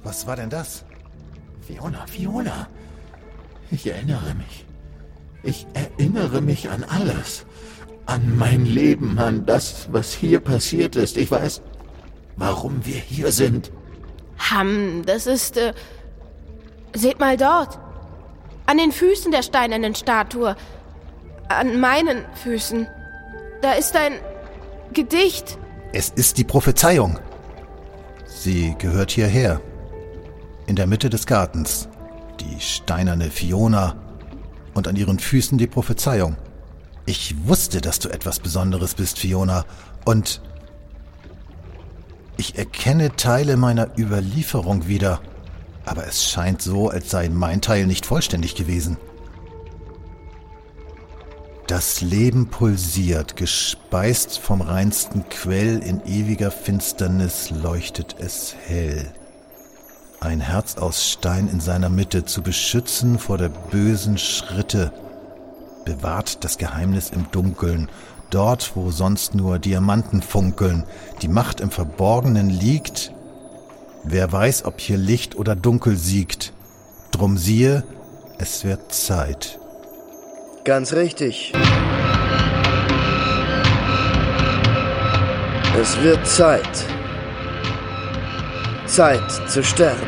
Was war denn das? Fiona. Ich erinnere mich an alles. An mein Leben, an das, was hier passiert ist. Ich weiß, warum wir hier sind. Das ist, seht mal dort. An den Füßen der steinernen Statue. An meinen Füßen. Da ist ein Gedicht. Es ist die Prophezeiung. Sie gehört hierher. In der Mitte des Gartens. Die steinerne Fiona. Und an ihren Füßen die Prophezeiung. Ich wusste, dass du etwas Besonderes bist, Fiona. Und ich erkenne Teile meiner Überlieferung wieder. Aber es scheint so, als sei mein Teil nicht vollständig gewesen. Das Leben pulsiert, gespeist vom reinsten Quell, in ewiger Finsternis leuchtet es hell. Ein Herz aus Stein in seiner Mitte, zu beschützen vor der bösen Schritte, bewahrt das Geheimnis im Dunkeln, dort, wo sonst nur Diamanten funkeln, die Macht im Verborgenen liegt. Wer weiß, ob hier Licht oder Dunkel siegt. Drum siehe, es wird Zeit. Ganz richtig. Es wird Zeit. Zeit zu sterben.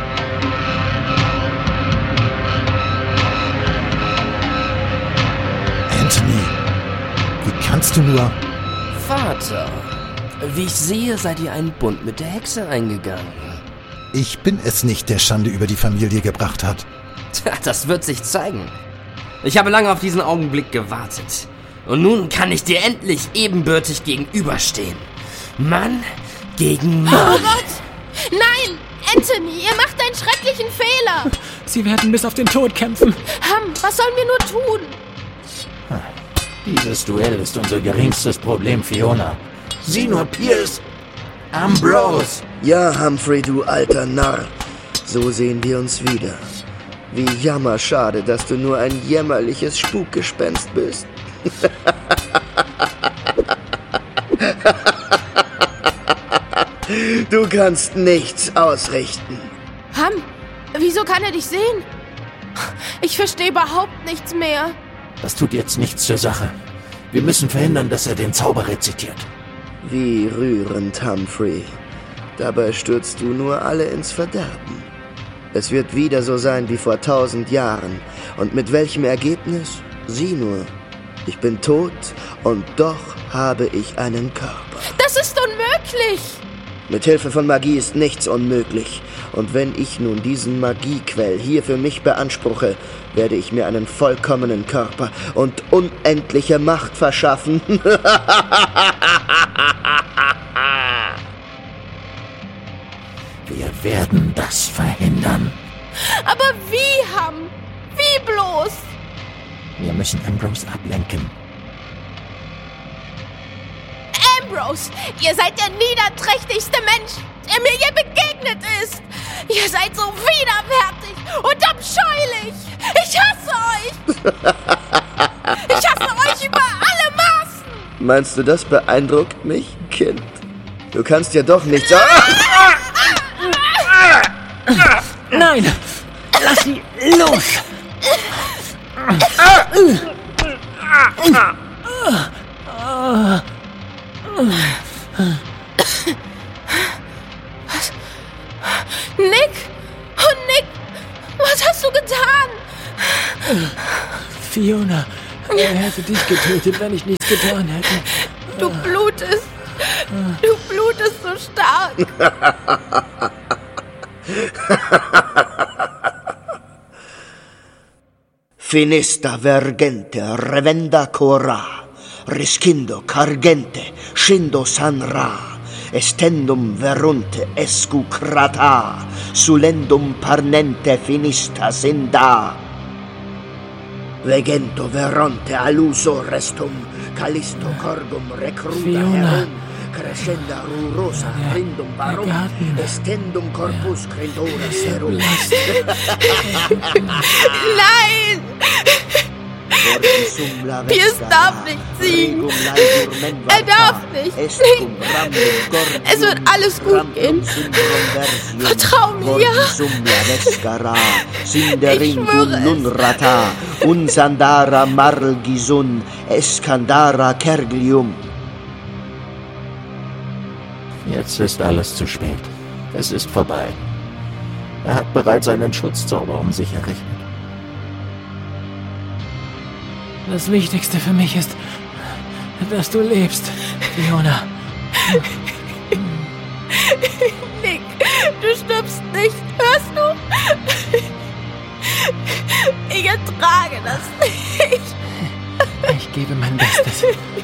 Anthony, wie kannst du nur... Vater, wie ich sehe, seid ihr einen Bund mit der Hexe eingegangen. Ich bin es nicht, der Schande über die Familie gebracht hat. Tja, das wird sich zeigen. Ich habe lange auf diesen Augenblick gewartet. Und nun kann ich dir endlich ebenbürtig gegenüberstehen. Mann gegen Mann. Oh Gott! Nein! Anthony, ihr macht einen schrecklichen Fehler! Sie werden bis auf den Tod kämpfen. Was sollen wir nur tun? Dieses Duell ist unser geringstes Problem, Fiona. Sieh nur, Pierce! Ambrose! Ja, Humphrey, du alter Narr. So sehen wir uns wieder. Wie jammerschade, dass du nur ein jämmerliches Spukgespenst bist. Du kannst nichts ausrichten. Wieso kann er dich sehen? Ich verstehe überhaupt nichts mehr. Das tut jetzt nichts zur Sache. Wir müssen verhindern, dass er den Zauber rezitiert. Wie rührend, Humphrey. Dabei stürzt du nur alle ins Verderben. Es wird wieder so sein wie vor 1000 Jahren. Und mit welchem Ergebnis? Sieh nur. Ich bin tot und doch habe ich einen Körper. Das ist unmöglich! Mit Hilfe von Magie ist nichts unmöglich. Und wenn ich nun diesen Magiequell hier für mich beanspruche, werde ich mir einen vollkommenen Körper und unendliche Macht verschaffen. Wir werden das verhindern. Aber wie, Wie bloß? Wir müssen Ambrose ablenken. Ambrose, ihr seid der niederträchtigste Mensch, der mir je begegnet ist. Ihr seid so widerwärtig und abscheulich. Ich hasse euch. Ich hasse euch über alle Maßen. Meinst du, das beeindruckt mich, Kind? Du kannst ja doch nicht sagen... Nein! Lass sie los! Was? Nick? Oh, Nick! Was hast du getan? Fiona, er hätte dich getötet, wenn ich nichts getan hätte. Du blutest. Du blutest so stark. Finista vergente revenda cora, rescindo cargente, scendo sanra, estendum verunte escucrata, sulendum parnente finista sinda. Vegento veronte aluso restum, calisto corgum recruda Fiona. herum, crescenda rurosa rindum barum, estendum corpus credora serum. Nein! Piers darf nicht ziehen. Er darf nicht. Es wird alles gut gehen. Vertrau mir. Ich schwöre es. Unsandara Marlgisun, Eskandara Kerglium. Jetzt ist alles zu spät. Es ist vorbei. Er hat bereits einen Schutzzauber um sich errichtet. Das Wichtigste für mich ist, dass du lebst, Fiona. Nick, du stirbst nicht. Hörst du? Ich ertrage das nicht. Ich gebe mein Bestes.